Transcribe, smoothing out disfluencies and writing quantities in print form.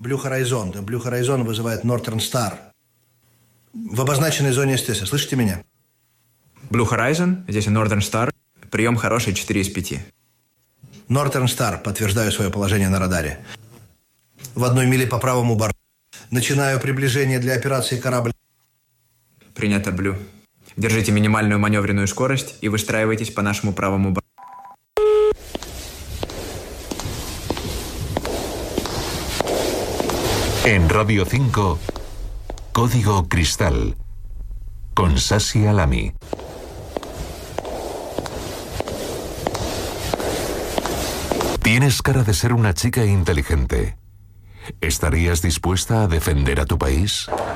Blue Horizon. Blue Horizon вызывает Northern Star. В обозначенной зоне СТС. Слышите меня? Blue Horizon, здесь и Northern Star. Прием хороший, 4 из 5. Northern Star. Подтверждаю свое положение на радаре. В 1 миле по правому борту. Начинаю приближение для операции корабль. Принято, Blue. Держите минимальную маневренную скорость и выстраивайтесь по нашему правому борту. En Radio 5, Código Cristal, con Sasi Alami. Tienes cara de ser una chica inteligente. ¿Estarías dispuesta a defender a tu país?